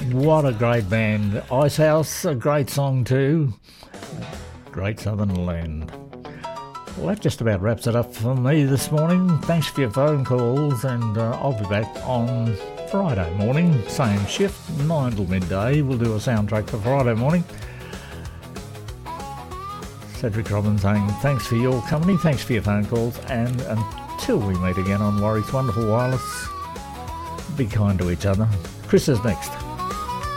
What a great band. Icehouse, a great song too. Great Southern Land. Well, that just about wraps it up for me this morning. Thanks for your phone calls, and I'll be back on Friday morning, same shift, 9 till midday. We'll do a soundtrack for Friday morning. Cedric Robbins saying thanks for your company, thanks for your phone calls, and until we meet again on Warwick's Wonderful Wireless, be kind to each other. Chris is next.